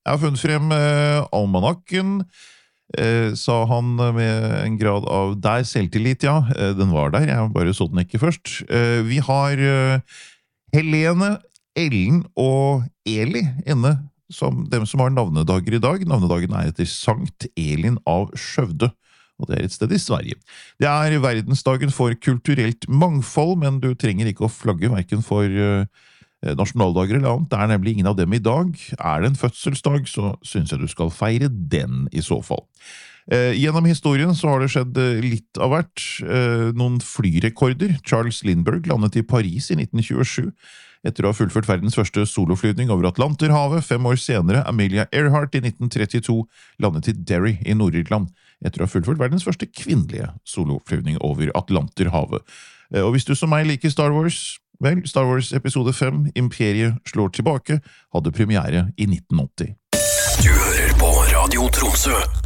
Jeg har funnet frem almanakken, sa han med en grad av der selvtillit, ja. Den var der, jeg bare så den ikke først. Vi har Helene, Ellen og Eli inne som dem som har navnedager i dag. Navnedagen etter Sankt Elin av Skjøvde, og det et sted i Sverige. Det verdensdagen for kulturelt mangfold, men du trenger ikke å flagge hverken for nasjonaldager eller annet. Det nemlig ingen av dem i dag. Det en fødselsdag, så synes jeg du skal feire den i så fall. Gjennom historien så har det skjedd litt av hvert. Noen flyrekorder. Charles Lindbergh landet i Paris i 1927, etter å ha fullført verdens første soloflygning over Atlanterhavet. 5 år senere, Amelia Earhart i 1932 landet i Derry i Nord-Irland, etter å ha fullført verdens første kvinnelige soloflygning over Atlanterhavet. Og hvis du som meg liker Star Wars, vel, Star Wars episode 5, Imperiet slår tilbake, hadde premiere i 1980. Du hører på Radio Tromsø.